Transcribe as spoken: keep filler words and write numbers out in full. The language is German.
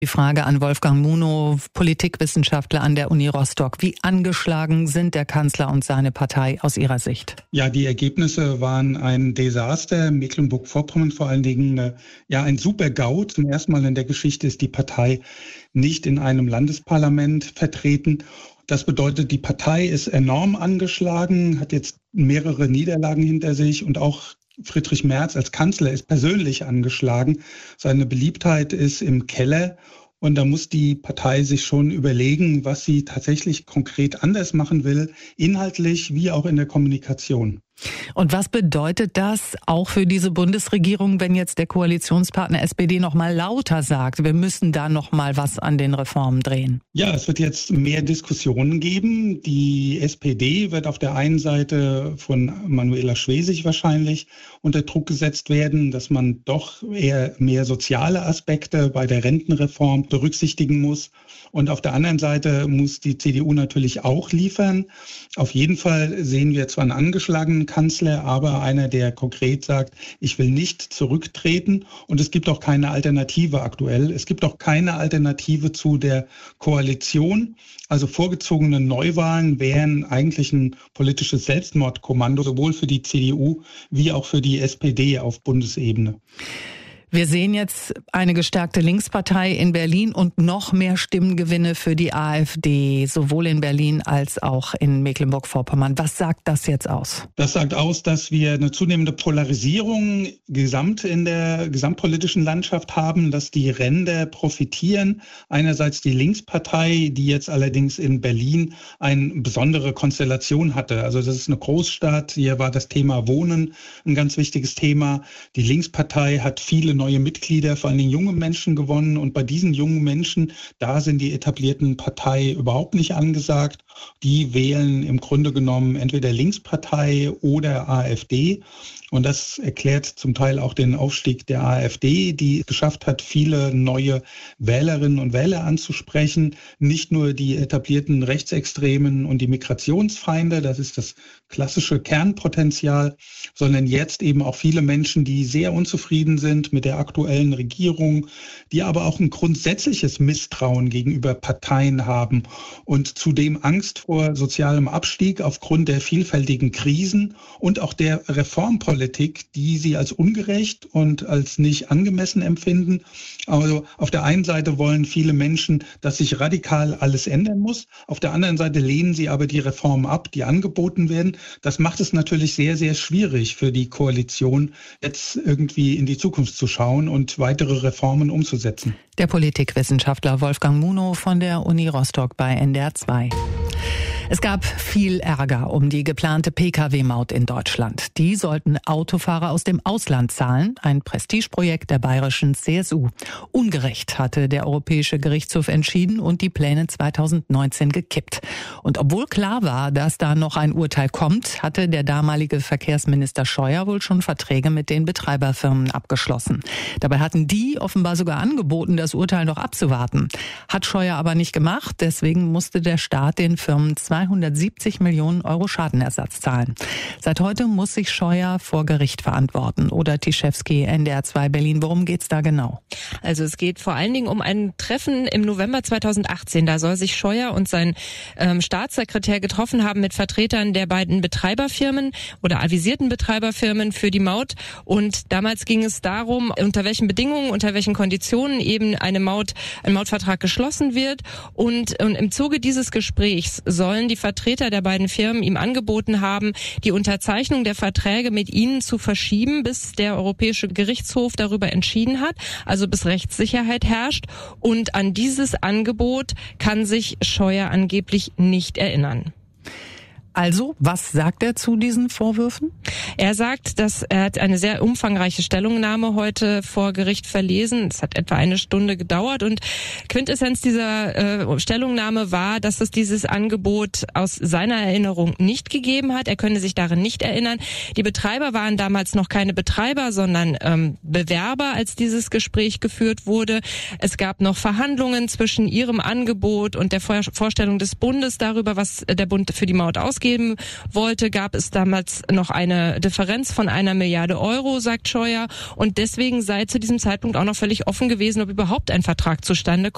Die Frage an Wolfgang Munow, Politikwissenschaftler an der Uni Rostock. Wie angeschlagen sind der Kanzler und seine Partei aus Ihrer Sicht? Ja, die Ergebnisse waren ein Desaster. Mecklenburg-Vorpommern vor allen Dingen äh, ja ein Super-GAU. Zum ersten Mal in der Geschichte ist die Partei nicht in einem Landesparlament vertreten. Das bedeutet, die Partei ist enorm angeschlagen, hat jetzt mehrere Niederlagen hinter sich und auch Friedrich Merz als Kanzler ist persönlich angeschlagen. Seine Beliebtheit ist im Keller und da muss die Partei sich schon überlegen, was sie tatsächlich konkret anders machen will, inhaltlich wie auch in der Kommunikation. Und was bedeutet das auch für diese Bundesregierung, wenn jetzt der Koalitionspartner S P D noch mal lauter sagt, wir müssen da noch mal was an den Reformen drehen? Ja, es wird jetzt mehr Diskussionen geben. Die S P D wird auf der einen Seite von Manuela Schwesig wahrscheinlich unter Druck gesetzt werden, dass man doch eher mehr soziale Aspekte bei der Rentenreform berücksichtigen muss. Und auf der anderen Seite muss die C D U natürlich auch liefern. Auf jeden Fall sehen wir zwar einen angeschlagenen Kanzler, aber einer, der konkret sagt, ich will nicht zurücktreten. Und es gibt auch keine Alternative aktuell. Es gibt auch keine Alternative zu der Koalition. Also vorgezogene Neuwahlen wären eigentlich ein politisches Selbstmordkommando, sowohl für die C D U wie auch für die S P D auf Bundesebene. Wir sehen jetzt eine gestärkte Linkspartei in Berlin und noch mehr Stimmengewinne für die AfD, sowohl in Berlin als auch in Mecklenburg-Vorpommern. Was sagt das jetzt aus? Das sagt aus, dass wir eine zunehmende Polarisierung gesamt in der gesamtpolitischen Landschaft haben, dass die Ränder profitieren. Einerseits die Linkspartei, die jetzt allerdings in Berlin eine besondere Konstellation hatte. Also das ist eine Großstadt, hier war das Thema Wohnen ein ganz wichtiges Thema. Die Linkspartei hat viele neue Mitglieder, vor allem junge Menschen gewonnen. Und bei diesen jungen Menschen, da sind die etablierten Parteien überhaupt nicht angesagt. Die wählen im Grunde genommen entweder Linkspartei oder AfD. Und das erklärt zum Teil auch den Aufstieg der AfD, die geschafft hat, viele neue Wählerinnen und Wähler anzusprechen. Nicht nur die etablierten Rechtsextremen und die Migrationsfeinde, das ist das klassische Kernpotenzial, sondern jetzt eben auch viele Menschen, die sehr unzufrieden sind mit der aktuellen Regierung, die aber auch ein grundsätzliches Misstrauen gegenüber Parteien haben und zudem Angst vor sozialem Abstieg aufgrund der vielfältigen Krisen und auch der Reformpolitik, die sie als ungerecht und als nicht angemessen empfinden. Also auf der einen Seite wollen viele Menschen, dass sich radikal alles ändern muss. Auf der anderen Seite lehnen sie aber die Reformen ab, die angeboten werden. Das macht es natürlich sehr, sehr schwierig für die Koalition, jetzt irgendwie in die Zukunft zu schauen und weitere Reformen umzusetzen. Der Politikwissenschaftler Wolfgang Munow von der Uni Rostock bei N D R zwei. Es gab viel Ärger um die geplante P K W-Maut in Deutschland. Die sollten Autofahrer aus dem Ausland zahlen, ein Prestigeprojekt der bayerischen C S U. Ungerecht hatte der Europäische Gerichtshof entschieden und die Pläne zweitausendneunzehn gekippt. Und obwohl klar war, dass da noch ein Urteil kommt, hatte der damalige Verkehrsminister Scheuer wohl schon Verträge mit den Betreiberfirmen abgeschlossen. Dabei hatten die offenbar sogar angeboten, das Urteil noch abzuwarten. Hat Scheuer aber nicht gemacht, deswegen musste der Staat den Firmen zweihundertsiebzig Millionen Euro Schadenersatz zahlen. Seit heute muss sich Scheuer vor Gericht verantworten. Oder Tischewski, N D R zwei Berlin. Worum geht's da genau? Also es geht vor allen Dingen um ein Treffen im November zweitausendachtzehn. Da soll sich Scheuer und sein ähm, Staatssekretär getroffen haben mit Vertretern der beiden Betreiberfirmen oder avisierten Betreiberfirmen für die Maut. Und damals ging es darum, unter welchen Bedingungen, unter welchen Konditionen eben eine Maut, ein Mautvertrag geschlossen wird. Und, und im Zuge dieses Gesprächs sollen die Vertreter der beiden Firmen ihm angeboten haben, die Unterzeichnung der Verträge mit ihnen zu verschieben, bis der Europäische Gerichtshof darüber entschieden hat, also bis Rechtssicherheit herrscht. Und an dieses Angebot kann sich Scheuer angeblich nicht erinnern. Also, was sagt er zu diesen Vorwürfen? Er sagt, dass er hat eine sehr umfangreiche Stellungnahme heute vor Gericht verlesen. Es hat etwa eine Stunde gedauert und Quintessenz dieser äh, Stellungnahme war, dass es dieses Angebot aus seiner Erinnerung nicht gegeben hat. Er könne sich darin nicht erinnern. Die Betreiber waren damals noch keine Betreiber, sondern ähm, Bewerber, als dieses Gespräch geführt wurde. Es gab noch Verhandlungen zwischen ihrem Angebot und der Vorstellung des Bundes darüber, was der Bund für die Maut ausgeben wollte, gab es damals noch eine Differenz von einer Milliarde Euro, sagt Scheuer. Und deswegen sei zu diesem Zeitpunkt auch noch völlig offen gewesen, ob überhaupt ein Vertrag zustande kommt.